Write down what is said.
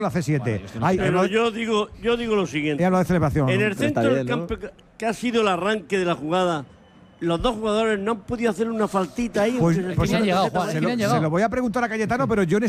la C7. Ay, Pero yo digo lo siguiente. Ya lo de celebración. En el centro del campo, que ha sido el arranque de la jugada, los dos jugadores no han podido hacer una faltita ahí. Pues, aunque pues se se, le lo- tarjeta se amarilla. lo, se lo voy a preguntar a Cayetano, pero yo en